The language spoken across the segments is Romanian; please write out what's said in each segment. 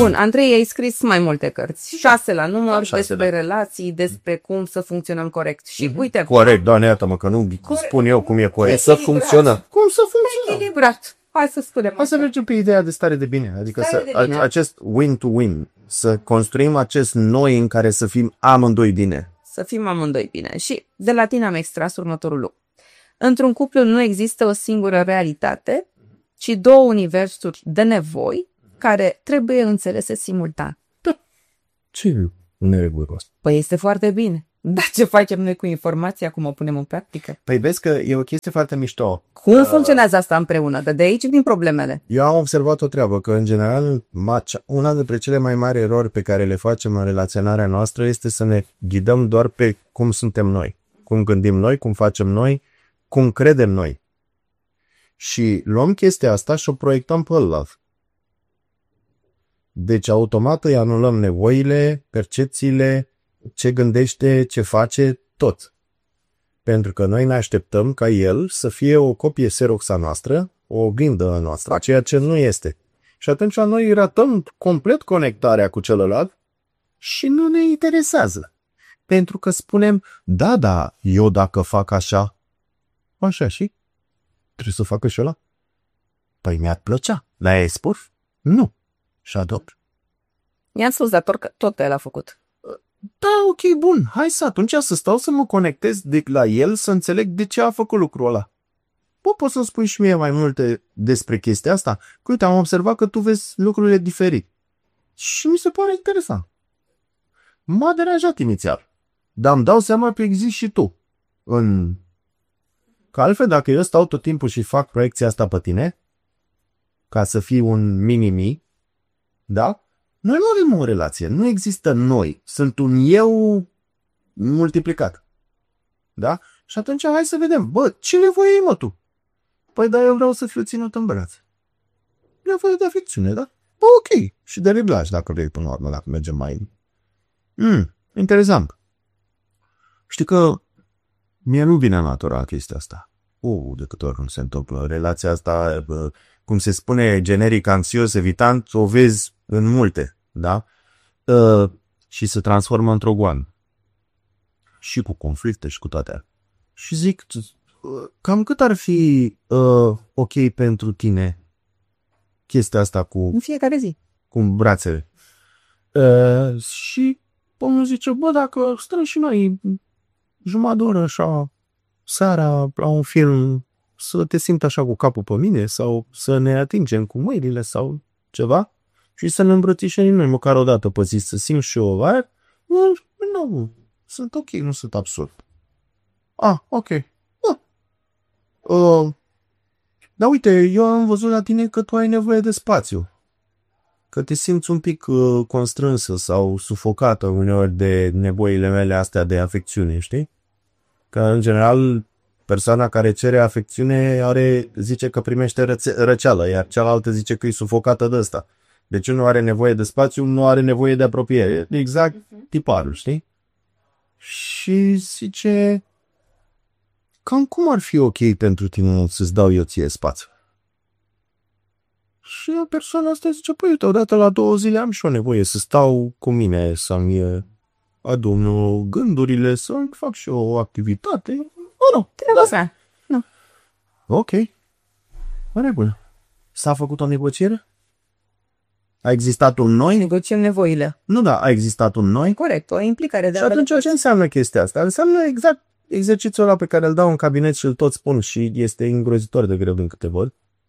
Bun, Andrei, ai scris mai multe cărți. 6 la număr, 6, despre relații, despre cum să funcționăm corect. Și uite... Corect, Doamne, iartă-mă, că nu spun eu cum e corect. Să funcționă. Cum să funcționă? Echilibrat. Hai să spunem. Hai să mergem pe ideea de stare de bine. Adică Stare de bine. acest win-to-win. Să construim acest noi în care să fim amândoi bine. Să fim amândoi bine. Și de la tine am extras următorul lucru. Într-un cuplu nu există o singură realitate, ci două universuri de nevoi care trebuie înțelese simultan. Ce neregulă asta? Păi este foarte bine. Dar ce facem noi cu informația, cum o punem în practică? Păi vezi că e o chestie foarte mișto. Cum funcționează asta împreună? De aici vin problemele. Eu am observat o treabă, că în general una dintre cele mai mari erori pe care le facem în relaționarea noastră este să ne ghidăm doar pe cum suntem noi. Cum gândim noi, cum facem noi, cum credem noi. Și luăm chestia asta și o proiectăm pe ălalt. Deci automat îi anulăm nevoile, percepțiile, ce gândește, ce face, tot. Pentru că noi ne așteptăm ca el să fie o copie Xerox a noastră, o oglindă a noastră, ceea ce nu este. Și atunci noi ratăm complet conectarea cu celălalt și nu ne interesează. Pentru că spunem, da, eu dacă fac așa, așa și trebuie să facă și ăla. Păi mi-ar plăcea. Dar ai spus? Nu. Și adopt. I-am spus, dar tot el a făcut. Da, ok, bun. Hai să atunci să stau să mă conectez la el, să înțeleg de ce a făcut lucrul ăla. Poți să-mi spui și mie mai multe despre chestia asta? Că uite, am observat că tu vezi lucrurile diferit. Și mi se pare interesant. M-a deranjat inițial. Dar îmi dau seama că existi și tu. Că altfel, dacă eu stau tot timpul și fac proiecția asta pe tine, ca să fii un mini-mi, da? Noi nu avem o relație. Nu există noi. Sunt un eu multiplicat. Da? Și atunci hai să vedem. Bă, ce nevoie ai, mă, tu? Păi da, eu vreau să fiu ținut în brațe. Nevoie de afecțiune, da? Bă, ok. Și de reglaj, dacă vrei, până la urmă, dacă mergem mai... Interesant. Știi că mie nu vine natural chestia asta. De câte ori nu se întâmplă. Relația asta, cum se spune, generic, anxios, evitant, o vezi în multe, da? Și se transformă într-o goană. Și cu conflicte și cu toate. Și zic, cam cât ar fi ok pentru tine chestia asta cu... În fiecare zi. Cu brațele. Și omul zice, bă, dacă stăm și noi jumătate de oră așa, seara, la un film, să te simți așa cu capul pe mine sau să ne atingem cu mâinile sau ceva și să ne îmbrățișăm noi măcar o dată pe zi, să simt și eu aia, nu, sunt ok, nu sunt absurd. Ok. Dar uite, eu am văzut la tine că tu ai nevoie de spațiu. Că te simți un pic constrânsă sau sufocată uneori de nevoile mele astea de afecțiune, știi? Că în general persoana care cere afecțiune zice că primește răceală, iar cealaltă zice că e sufocată de ăsta. Deci unul are nevoie de spațiu, nu are nevoie de apropiere. Exact tiparul, știi? Și zice, cam cum ar fi ok pentru tine să-ți dau eu ție spațiu? Și persoana asta zice, păi uite, odată la 2 zile am și o nevoie să stau cu mine, să-mi adun gândurile, să-mi fac și o activitate. Nu. Nu. Ok. În regulă. S-a făcut o negociere? A existat un noi? Negociem nevoile. Nu, da, a existat un noi? Corect, o implicare de Și atunci ce înseamnă chestia asta? Înseamnă exact exercițiul ăla pe care îl dau în cabinet și îl tot spun și este îngrozitor de greu din câte văd.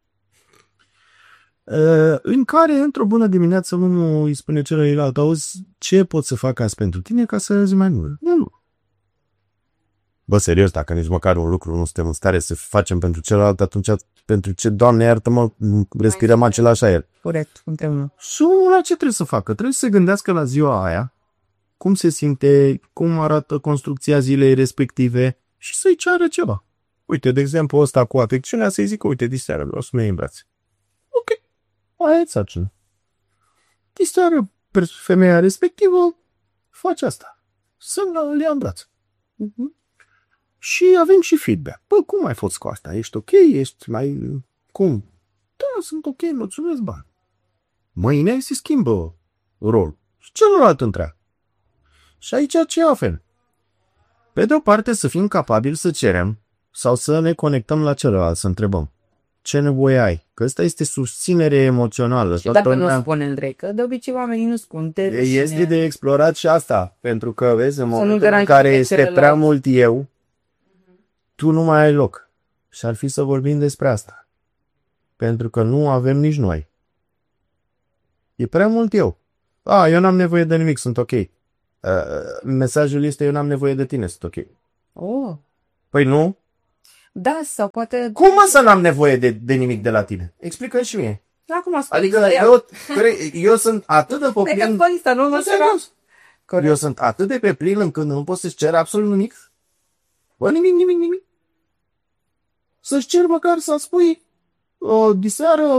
În care, într-o bună dimineață, unul îi spune celuilalt, auzi, ce pot să fac azi pentru tine ca să râzi mai mult? Nu. Bă, serios, dacă nici măcar un lucru nu suntem în stare să facem pentru celălalt, atunci pentru ce, Doamne iartă-mă, respirăm același aer. Corect, împreună. Și omul ce trebuie să facă? Trebuie să se gândească la ziua aia, cum se simte, cum arată construcția zilei respective și să-i ceară ceva. Uite, de exemplu, ăsta cu afecțiunea, să-i zică, uite, diseară, vreau să mă iei în brațe. Ok, aia e sarcină. Diseară femeia respectivă, face asta. Să-l ia în brațe. Și avem și feedback. Bă, cum ai fost cu asta? Ești ok? Ești mai... Cum? Da, sunt ok, mulțumesc, bani. Mâine se schimbă rol. Și celălalt întreagă. Și aici ce avem? Pe de o parte să fim capabili să cerem sau să ne conectăm la celălalt, să întrebăm. Ce nevoie ai? Că ăsta este susținere emoțională. Și dacă nu spune Andrei, că de obicei oamenii nu spun. Este de explorat și asta. Pentru că, vezi, în momentul în care este prea mult eu, tu nu mai ai loc. Și ar fi să vorbim despre asta. Pentru că nu avem nici noi. E prea mult eu. Eu n-am nevoie de nimic, sunt ok. Mesajul este eu n-am nevoie de tine, sunt ok. Oh. Păi nu? Da, sau poate... Cum să n-am nevoie de nimic de la tine? Explică și mie. Acum adică eu sunt atât de poplin... Eu sunt atât de pe plin încât nu pot să-ți cer absolut nimic. Bă, nimic. Să-ți cer măcar să spui diseară,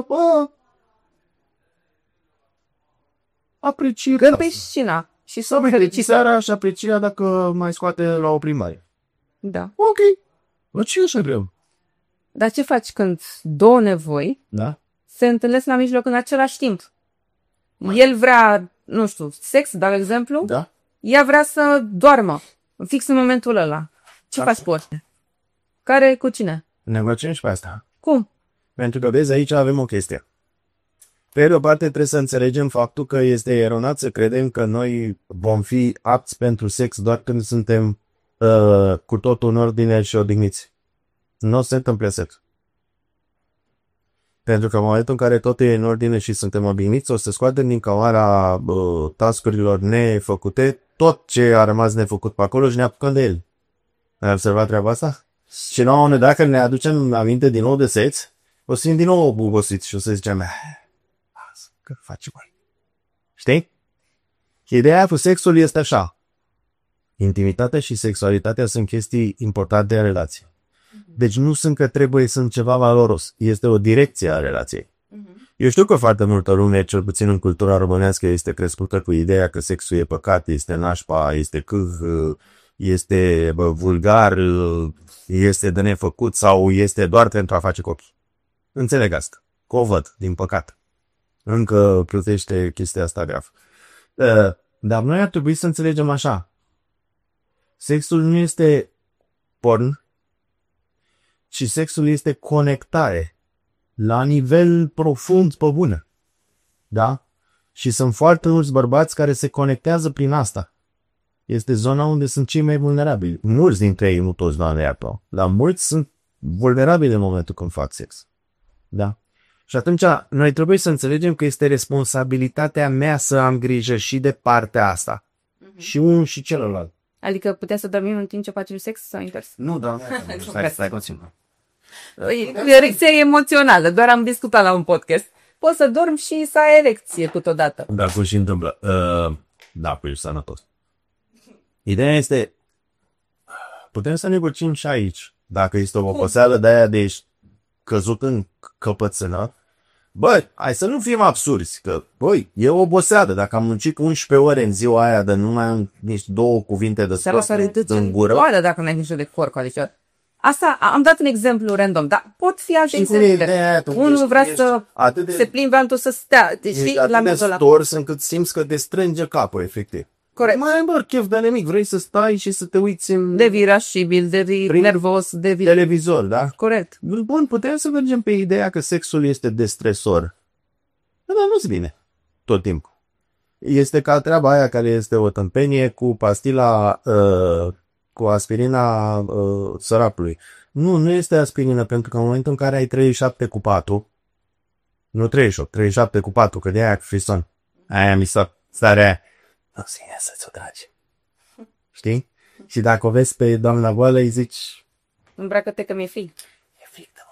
apreciez. Când pe scena. Și să fericit seara și aprecia dacă mai scoate la o plimbare. Da. Ok. Bă, ce e așa greu? Dar ce faci când două nevoi se întâlnesc la mijloc în același timp? El vrea, nu știu, sex, de exemplu. Da. Ea vrea să doarmă. Fix în momentul ăla. Ce faci cu ăștia? Care cu cine? Negociem și pe asta. Cum? Pentru că, vezi, aici avem o chestie. Pe de o parte trebuie să înțelegem faptul că este eronat să credem că noi vom fi apți pentru sex doar când suntem cu totul în ordine și odihniți. Nu se întâmplă sex. Pentru că în momentul în care totul e în ordine și suntem odihniți, o să scoatem din cămara task-urilor nefăcute tot ce a rămas nefăcut pe acolo și ne apucăm de el. Ai observat treaba asta? Și la un moment dat, dacă ne aducem aminte din nou de sex, o să fim din nou obosiți și o să zicem că faci bani. Știi? Ideea cu sexul este așa. Intimitatea și sexualitatea sunt chestii importante în relație. Deci nu sunt că trebuie să sunt ceva valoros. Este o direcție a relației. Eu știu că foarte multă lume, cel puțin în cultura românească, este crescută cu ideea că sexul e păcat, este nașpa, este este vulgar, este de nefăcut sau este doar pentru a face copii. Înțeleg asta. Că o văd, din păcat. Încă plutește chestia asta grav. Dar noi ar trebui să înțelegem așa. Sexul nu este porn, ci sexul este conectare la nivel profund pe bună. Da? Și sunt foarte mulți bărbați care se conectează prin asta. Este zona unde sunt cei mai vulnerabili. Mulți dintre ei, nu toți, Doamne iartă, dar mulți sunt vulnerabili în momentul când fac sex. Da? Și atunci noi trebuie să înțelegem că este responsabilitatea mea să am grijă și de partea asta. Și unul și celălalt. Adică putea să dormim în timp ce facem sex sau invers? Nu, Doamne, stai puțin. E erecție emoțională, doar am discutat la un podcast. Poți să dormi și să ai erecție câteodată. Da, cum și întâmplă. Da, păi sănătos. Ideea este, putem să negociem și aici. Dacă este o oboseală de aia de ești căzut în căpățână, băi, hai să nu fim absurzi, că, băi, e o oboseală. Dacă am muncit 11 ore în ziua aia de numai am nici două cuvinte de spus în gură. Doar dacă n-ai nicio de corp, adică. Asta, am dat un exemplu random, dar pot fi alte exemple. Unul vrea să se plimbe, altul să stea. Deci atât de stors încât simți că destrânge capul, efectiv. Corect. Mai ai chef de nimic, vrei să stai și să te uiți în... De irascibil, de nervos, de televizor, da? Corect. Bun, putem să mergem pe ideea că sexul este destresor. Dar nu-ți bine tot timpul. Este ca treaba aia care este o tâmpenie cu pastila, cu aspirina sărapului. Nu este aspirină, pentru că în momentul în care ai 37 cu 4, nu 38, 37 cu 4, că de aia cu frison. Aia mi s-a starea aia. Nu se ia să-ți o tragi. Știi? Și dacă o vezi pe doamna goală, îi zici... Îmbracă-te că mi-e frig. E frig de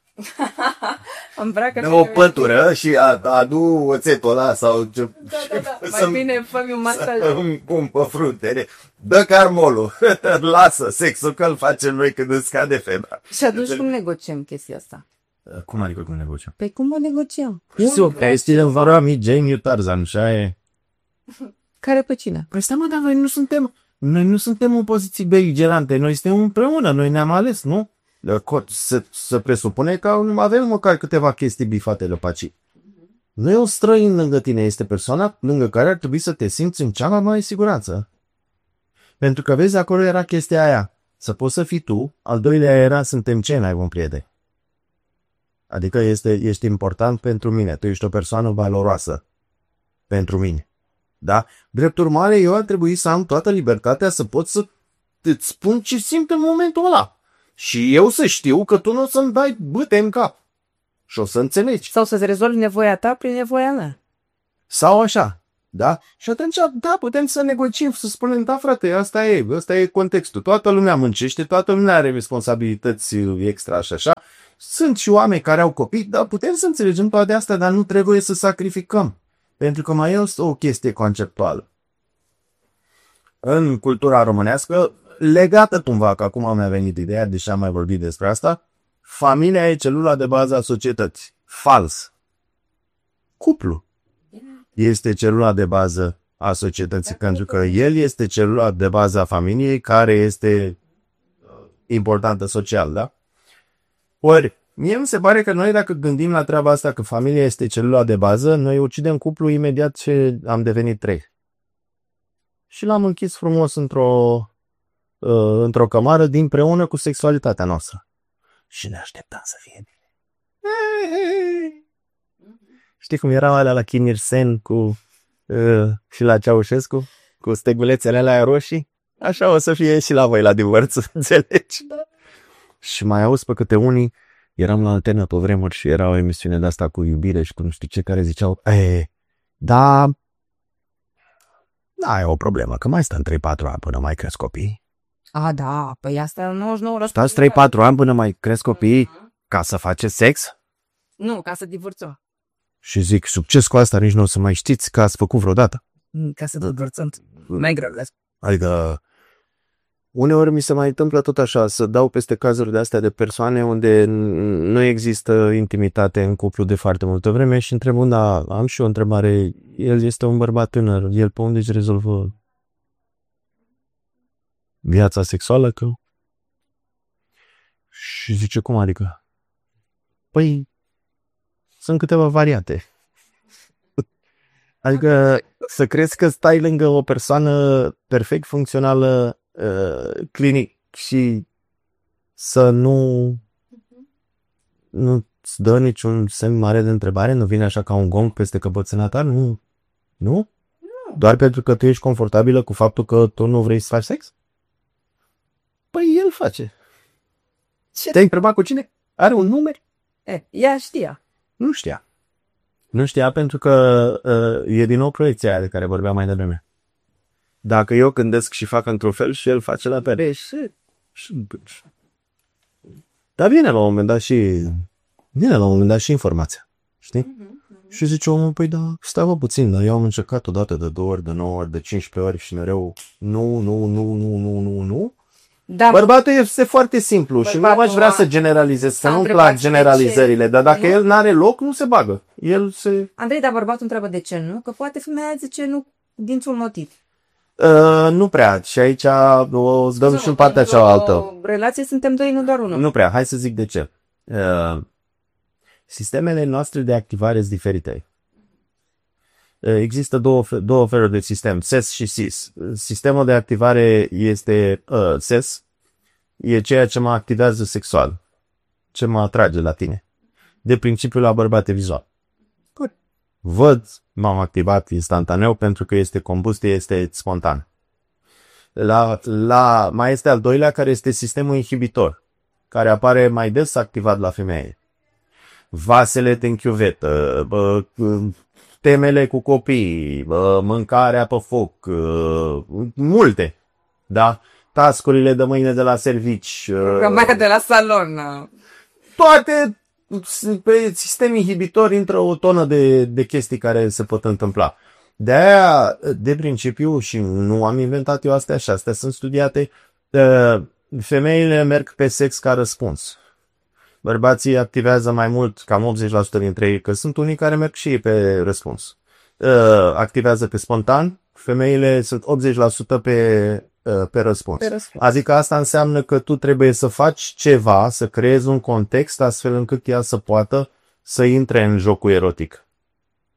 Îmbracă-te o pătură și adu oțetul ăla sau... Da. Mai bine fă-mi un masaj. Un pe frunte. Dă carmolul. Lasă sexul că îl facem noi când îți scade febra. Și atunci cum negociem chestia asta? Cum adică cum negociem? Păi cum o negociem? Este în vara mi Jamie Tarzan, așa e. Care pe cine? Păi stai mă, dar noi nu suntem în poziții beligerante, noi suntem împreună, noi ne-am ales, nu? Se presupune că avem măcar câteva chestii bifate de paci. Nu e un străin lângă tine, este persoana lângă care ar trebui să te simți în cea mai mare siguranță. Pentru că, vezi, acolo era chestia aia. Să poți să fii tu, al doilea era suntem cei mai buni prieteni. Adică ești important pentru mine, tu ești o persoană valoroasă pentru mine. Da? Drept urmare, eu ar trebui să am toată libertatea să pot să îți spun ce simt în momentul ăla. Și eu să știu că tu nu o să-mi dai bâte în cap. Și o să înțelegi. Sau să-ți rezolvi nevoia ta prin nevoia mea. Sau așa. Da? Și atunci, da, putem să negociem, să spunem, da, frate, ăsta e contextul. Toată lumea muncește, toată lumea are responsabilități extra și așa. Sunt și oameni care au copii, dar putem să înțelegem toate astea, dar nu trebuie să sacrificăm. Pentru că mai e o chestie conceptuală. În cultura românească, legată cumva, că acum mi-a venit ideea, deși am mai vorbit despre asta, familia e celula de bază a societății. Fals. Cuplu este celula de bază a societății, pentru că el este celula de bază a familiei care este importantă social, da? Ori, mie mi se pare că noi, dacă gândim la treaba asta, că familia este celula de bază, noi ucidem cuplu imediat ce am devenit 3. Și l-am închis frumos într-o cămară dinpreună cu sexualitatea noastră. Și ne așteptam să fie bine. Știi cum erau alea la Chin Ir-sen și la Ceaușescu? Cu stegulețele alea roșii? Așa o să fie și la voi la divorț, înțelegi? Da. Și mai auzi pe câte unii, eram la Antena pe vremuri și era o emisiune de asta cu iubire și cu nu știu ce, care ziceau, da, e o problemă, că mai stăm 3-4 ani până mai cresc copii. A, da, păi asta 99%. Stați 3-4 ani până mai cresc copii ca să faceți sex? Nu, ca să divorțăm. Și zic, succes cu asta, nici nu o să mai știți că ați făcut vreodată. Ca să divorțăm, mai grăbesc. Adică, uneori mi se mai întâmplă tot așa, să dau peste cazuri de astea de persoane unde nu există intimitate în cuplu de foarte multă vreme și întreb, da, am și o întrebare, el este un bărbat tânăr, el pe unde își rezolvă viața sexuală? Că... Și zice, cum adică? Păi, sunt câteva variante. Adică să crezi că stai lângă o persoană perfect funcțională clinic și să nu-ți dă niciun semn mare de întrebare, nu vine așa ca un gong peste căpățâna ta, nu? Doar pentru că tu ești confortabilă cu faptul că tu nu vrei să faci sex? Păi el face. Te-ai întrebat cu cine? Are un număr? Ea știa. Nu știa pentru că e din nou proiecția aia de care vorbeam mai devreme. Dacă eu gândesc și fac într-un fel și el face la fel. Dar vine la un moment dat și informația. Știi? Și zice omul, păi da, stai puțin, dar eu am încercat odată de 2 ori, de 9 ori, de 15 ori și mereu nu. Da, bărbatul este foarte simplu și nu aș vrea să generalizez, să nu-mi plac generalizările, dar dacă el n-are loc, nu se bagă. Andrei, dar bărbatul întreabă de ce nu? Că poate femeia zice nu dintr-un motiv. Nu prea. Și aici o dăm și în partea cealaltă. O relație suntem 2, nu doar 1. Nu prea. Hai să zic de ce. Sistemele noastre de activare sunt diferite. Există două feluri de sistem, SES și SIS. Sistemul de activare este SES, e ceea ce mă activează sexual, ce mă atrage la tine. De principiu la bărbat e vizual. Văd, m-am activat instantaneu pentru că este combustie, este spontan. Mai este al doilea care este sistemul inhibitor, care apare mai des activat la femeie. Vasele în chiuvetă, temele cu copii, mâncarea pe foc, multe, da? Tascurile de mâine de la servici. Programarea de la salon. Toate pe sistem inhibitor intră o tonă de chestii care se pot întâmpla. De-aia, de principiu, și nu am inventat eu astea și astea sunt studiate, femeile merg pe sex ca răspuns. Bărbații activează mai mult, cam 80% dintre ei, că sunt unii care merg și ei pe răspuns. Activează pe spontan, femeile sunt 80% pe răspuns. Adică asta înseamnă că tu trebuie să faci ceva, să creezi un context astfel încât ea să poată să intre în jocul erotic.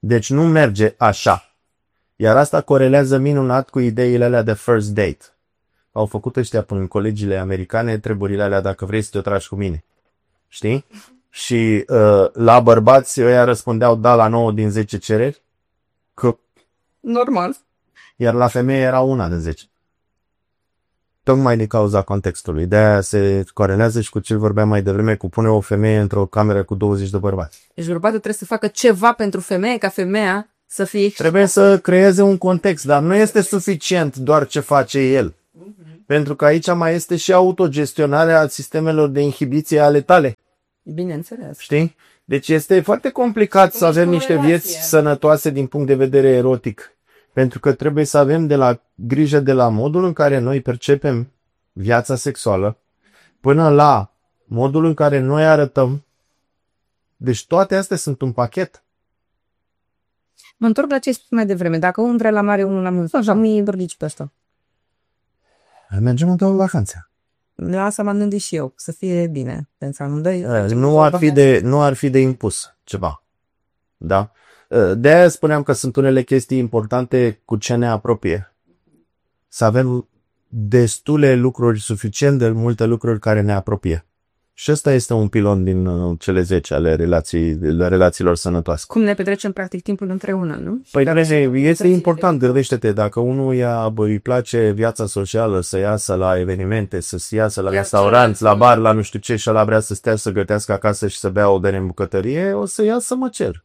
Deci nu merge așa. Iar asta corelează minunat cu ideile alea de first date. Au făcut ăștia până în colegiile americane treburile alea dacă vrei să te tragi cu mine. Știi? Și la bărbați ăia răspundeau da la 9 din 10 cereri. Că... Normal. Iar la femeie era 1 din 10. Tocmai din cauza contextului. De-aia se corelează și cu ce vorbeam mai devreme, cu pune o femeie într-o cameră cu 20 de bărbați. Deci bărbatul trebuie să facă ceva pentru femeie ca femeia să fie... Trebuie să creeze un context, dar nu este suficient doar ce face el. Pentru că aici mai este și autogestionarea sistemelor de inhibiție ale tale. Bineînțeles. Știi? Deci este foarte complicat să avem niște vieți sănătoase din punct de vedere erotic. Pentru că trebuie să avem grijă de la modul în care noi percepem viața sexuală până la modul în care noi arătăm. Deci toate astea sunt un pachet. Mă întorc la ce ai spus mai devreme. Dacă unul vrea la mare, unul la munte. Așa, mi-i vorbiți pe asta. Mergem în două vacanțe. La asta m-am gândit și eu, să fie bine. Pentru amândoi. Nu ar fi de impus ceva. Da? De-aia spuneam că sunt unele chestii importante cu ce ne apropie. Să avem destule lucruri, suficient de multe lucruri care ne apropie. Și ăsta este un pilon din cele 10 ale relațiilor sănătoase. Cum ne petrecem practic timpul împreună, nu? Păi, dar este important, gândește-te, dacă unul îi place viața socială, să iasă la evenimente, să iasă la restaurant, la bar, la nu știu ce, și ăla vrea să stea să gătească acasă și să bea o bere în bucătărie, o să iasă mă cer.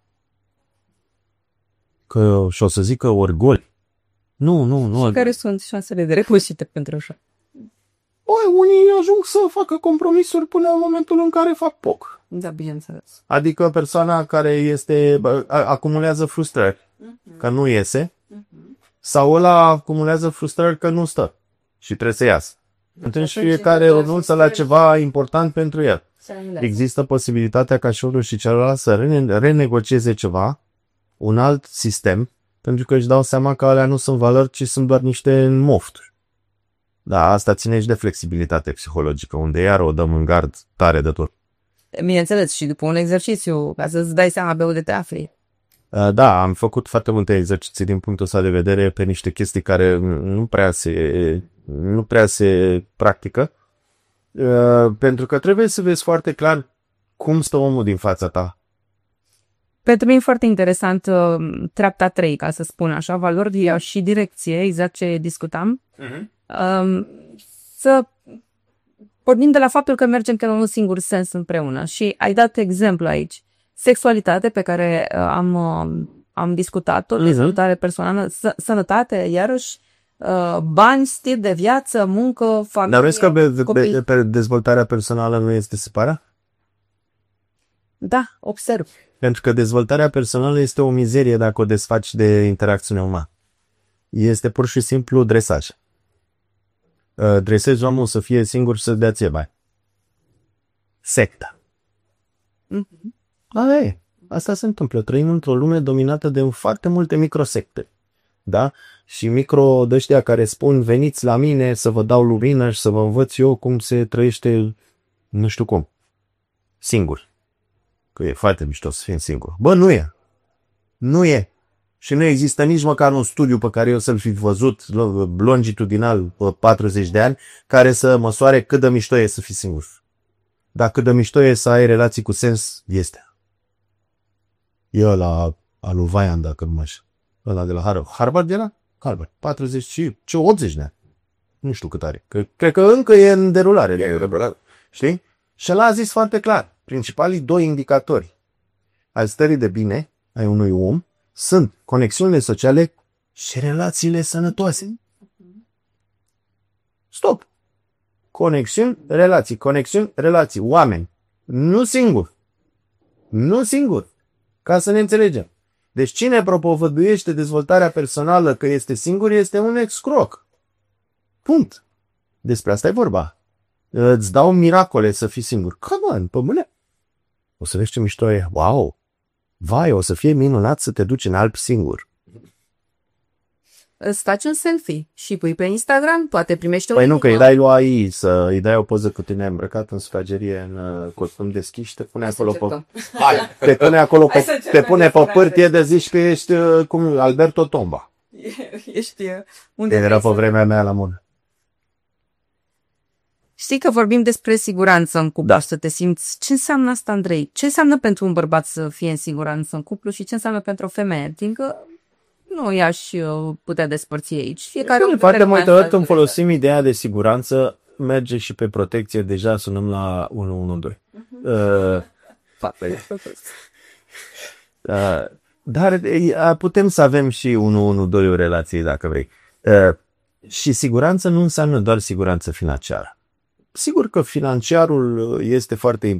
Și o să zică orgoli. Nu. Și care sunt șansele de reușită pentru așa? Păi, unii ajung să facă compromisuri până în momentul în care fac poc. Da, bineînțeles. Adică persoana care acumulează frustrări, că nu iese, sau ăla acumulează frustrări că nu stă și trebuie să iasă. Atunci fiecare renunță la ceva important pentru el. Există posibilitatea ca și unul și celălalt să renegocieze ceva, un alt sistem, pentru că își dau seama că alea nu sunt valori, ci sunt doar niște mofturi. Da, asta ține și de flexibilitate psihologică, unde iar o dăm în gard tare de tot. Bineînțeles, și după un exercițiu, ca să-ți dai seama pe unde te afli. Da, am făcut foarte multe exerciții din punctul ăsta de vedere pe niște chestii care nu prea se practică, pentru că trebuie să vezi foarte clar cum stă omul din fața ta. Pentru mine e foarte interesant treapta 3, ca să spun așa, valori și direcție, exact ce discutam. Să pornim de la faptul că mergem pe un singur sens împreună. Și ai dat exemplu aici. Sexualitate pe care am discutat-o, dezvoltare personală, sănătate, iarăși, bani, stil de viață, muncă, familie, dar vezi că dezvoltarea personală nu este separată? Da, observ. Pentru că dezvoltarea personală este o mizerie dacă o desfaci de interacțiune umană. Este pur și simplu dresaj. Dresezi omul să fie singur și să dea ție bani. Secta. Asta se întâmplă. Trăim într-o lume dominată de foarte multe microsecte. Da? Și de-ăștia care spun veniți la mine să vă dau lumină și să vă învăț eu cum se trăiește nu știu cum. Singur. Că e foarte mișto să fim singuri. Bă, nu e. Nu e. Și nu există nici măcar un studiu pe care eu să-l fi văzut longitudinal pe 40 de ani care să măsoare cât de mișto e să fii singur. Dar cât de mișto e să ai relații cu sens, este. E ăla al lui Vaian, dacă nu mă știu. Ăla de la Harvard era? Harvard. 40 și 80 de ani. Nu știu cât are. Cred că încă e în derulare. Știi? Și ăla a zis foarte clar. Principalii 2 indicatori al stării de bine ai unui om sunt conexiunile sociale și relațiile sănătoase. Stop! Conexiuni, relații, oameni. Nu singur. Nu singur. Ca să ne înțelegem. Deci cine propovăduiește dezvoltarea personală că este singur este un excroc. Punct. Despre asta e vorba. Îți dau miracole să fii singur. Come on, pe mâine. O să vezi ce mișto e. Wow! Vai, o să fie minunat să te duci în Alpi singur. îți faci un selfie și pui pe Instagram, poate primești o Păi nu, că inimă. îi dai lui AI îi dai o poză cu tine îmbrăcat în sufragerie, în costum deschis și te pune acolo pe... Te pune acolo Hai să pe, încercăm te pune pe despre pârtie de zici că ești cum Alberto Tomba. Ești unde Era vrei pe să- vremea mea la modă. Știi că vorbim despre siguranță în cuplu, să te simți. Ce înseamnă asta, Andrei? Ce înseamnă pentru un bărbat să fie în siguranță în cuplu și ce înseamnă pentru o femeie? Adică nu i-aș putea despărți aici. Fiecare om Foarte trebuie multe mai ori când folosim ideea de siguranță, merge și pe protecție, deja sunăm la 112. Dar putem să avem și 112 relații dacă vrei. Și siguranță nu înseamnă doar siguranță financiară. Sigur că financiarul este foarte